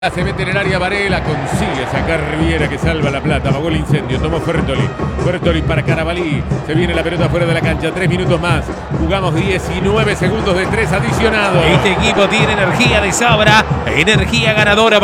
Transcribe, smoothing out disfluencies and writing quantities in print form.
Se mete en el área Varela, consigue sacar Riviera que salva la plata, apagó el incendio, tomó Fertoli para Carabalí, se viene la pelota fuera de la cancha, 3 minutos más, jugamos 19 segundos de 3 adicionados. Este equipo tiene energía de sobra, energía ganadora.